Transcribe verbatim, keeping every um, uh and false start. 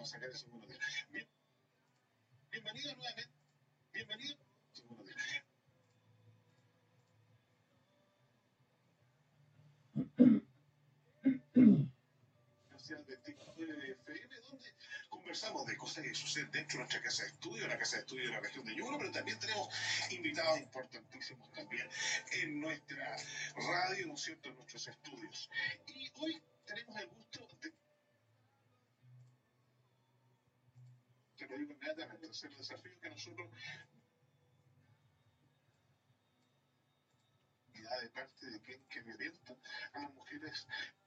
a sacar ese segundo día. Bien, bienvenido nuevamente. Bienvenido. Segundo día. De TikTok F M, donde conversamos de cosas que suceden dentro de nuestra casa de estudio, la casa de estudio de la región de Ñuble, pero también tenemos invitados importantísimos también en nuestra radio, ¿no es cierto?, en nuestros estudios. Y hoy tenemos el gusto de, te lo digo inmediatamente, hacer el desafío que nosotros, de parte de quien que violenta a las mujeres